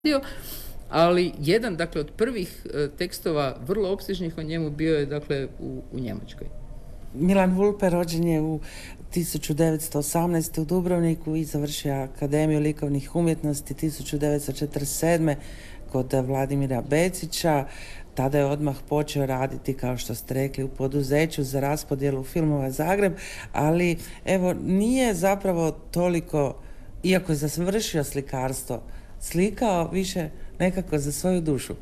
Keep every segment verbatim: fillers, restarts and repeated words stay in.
radio, ali jedan, dakle, od prvih e, tekstova vrlo opsežnih o njemu bio je, dakle, u, u Njemačkoj. Milan Vulpe rođen je u tisuću devetsto osamnaeste. u Dubrovniku i završio Akademiju likovnih umjetnosti tisuću devetsto četrdeset sedme. kod Vladimira Becića. Tada je odmah počeo raditi, kao što ste rekli, u poduzeću za raspodjelu filmova Zagreb, ali evo, nije zapravo toliko, iako je završio slikarstvo, slikao više nekako za svoju dušu.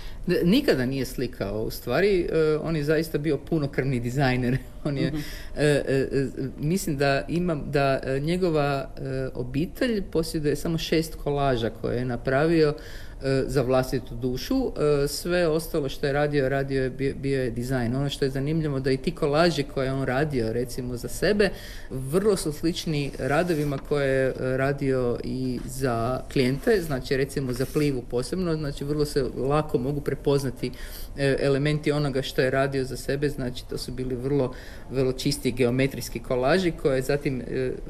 Nikada nije slikao, u stvari, uh, on je zaista bio punokrvni dizajner. On je, mm-hmm. uh, uh, mislim da ima, da uh, njegova uh, obitelj posjeduje samo šest kolaža koje je napravio uh, za vlastitu dušu. Uh, sve ostalo što je radio, radio je bio, bio je dizajn. Ono što je zanimljivo da i ti kolaži koje je on radio, recimo za sebe, vrlo su slični radovima koje je radio i za klijente, znači recimo za Plivu posebno, znači vrlo se lako mogu prepoznati elementi onoga što je radio za sebe, znači to su bili vrlo, vrlo čisti geometrijski kolaži koje je zatim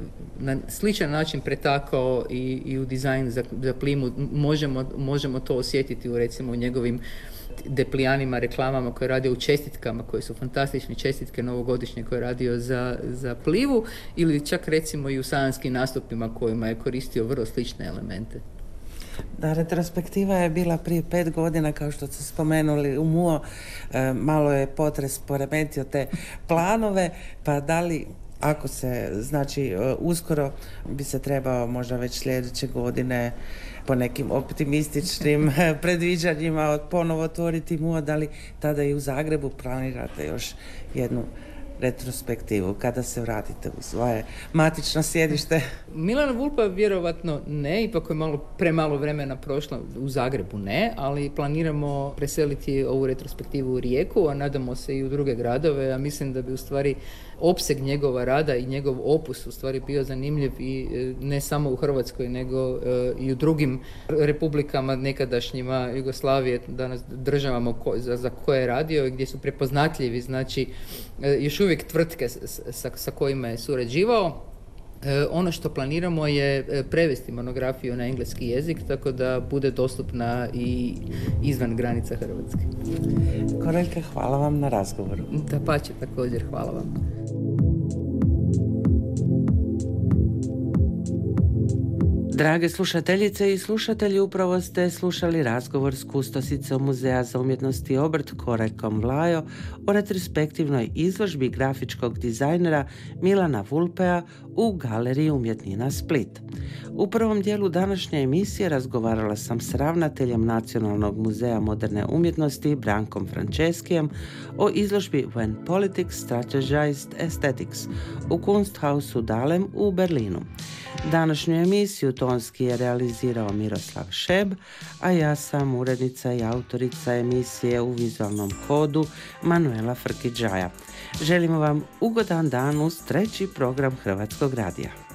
na sličan način pretakao i, i u dizajn za, za Plimu. Možemo, možemo to osjetiti u, recimo, u njegovim deplijanima, reklamama koje je radio u čestitkama, koje su fantastične čestitke novogodišnje koje je radio za, za Plivu, ili čak recimo i u sajanskim nastupima kojima je koristio vrlo slične elemente. Da, retrospektiva je bila prije pet godina, kao što ste spomenuli, u M U O. E, malo je potres poremetio te planove, pa da li, ako se, znači, uskoro bi se trebao možda već sljedeće godine po nekim optimističnim predviđanjima ponovo otvoriti M U O, da li tada i u Zagrebu planirate još jednu retrospektivu kada se vratite u svoje matično sjedište? Milana Vulpa vjerovatno ne, ipak je malo premalo vremena prošlo, u Zagrebu ne, ali planiramo preseliti ovu retrospektivu u Rijeku, a nadamo se i u druge gradove, a mislim da bi u stvari opseg njegova rada i njegov opus u stvari bio zanimljiv i ne samo u Hrvatskoj, nego i u drugim republikama nekadašnjima Jugoslavije, danas državama ko, za, za koje je radio i gdje su prepoznatljivi, znači još uvijek tvrtke sa, sa kojima je surađivao. E, ono što planiramo je prevesti monografiju na engleski jezik, tako da bude dostupna i izvan granica Hrvatske. Koreljka, hvala vam na razgovoru. Dapače, također, hvala vam. Drage slušateljice i slušatelji, upravo ste slušali razgovor s kustosicom Muzeja za umjetnost i obrt Koreljkom Vlajo o retrospektivnoj izložbi grafičkog dizajnera Milana Vulpea u Galeriji umjetnina Split. U prvom dijelu današnje emisije razgovarala sam s ravnateljem Nacionalnog muzeja moderne umjetnosti Brankom Franceskijem o izložbi When Politics Strategized Aesthetics u Kunsthausu Dahlem u Berlinu. Današnju emisiju tonski je realizirao Miroslav Šeb, a ja sam urednica i autorica emisije u vizualnom kodu Manuela Frkidžaja. Želimo vam ugodan dan uz treći program Hrvatskog radija.